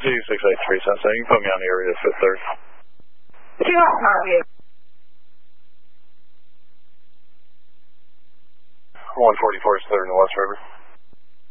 G683 Sensei, you can put me on the area of Fifth Third. 144 is 3rd in the West River.